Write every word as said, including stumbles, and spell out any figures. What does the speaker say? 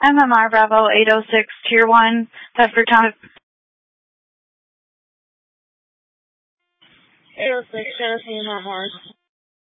M M R Bravo eight oh six, Tier one, Bedford Township. eight oh six, Tennessee, Mount Morris.